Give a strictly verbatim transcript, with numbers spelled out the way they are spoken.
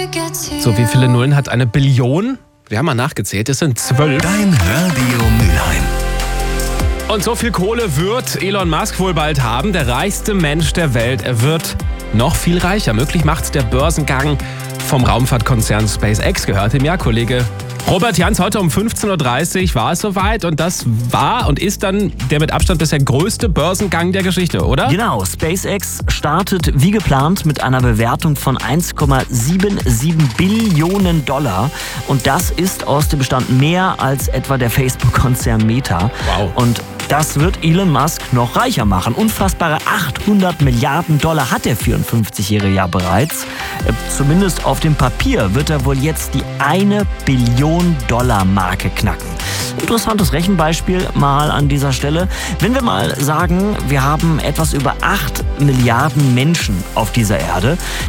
So, wie viele Nullen hat eine Billion? Wir haben mal nachgezählt, es sind zwölf. Dein Radio Mülheim. Und so viel Kohle wird Elon Musk wohl bald haben, der reichste Mensch der Welt. Er wird noch viel reicher. Möglich macht's der Börsengang vom Raumfahrtkonzern SpaceX, gehört ihm ja Kollege Robert Jans. Heute um fünfzehn Uhr dreißig war es soweit und das war und ist dann der mit Abstand bisher größte Börsengang der Geschichte, oder? Genau, SpaceX startet wie geplant mit einer Bewertung von eins Komma siebenundsiebzig Billionen Dollar und das ist aus dem Bestand mehr als etwa der Facebook-Konzern Meta. Wow. Und das wird Elon Musk noch reicher machen. Unfassbare achthundert Milliarden Dollar hat der vierundfünfzigjährige ja bereits. Äh, zumindest auf dem Papier wird er wohl jetzt die eine Billion Dollar Marke knacken. Interessantes Rechenbeispiel mal an dieser Stelle. Wenn wir mal sagen, wir haben etwas über acht Milliarden Menschen auf dieser Erde,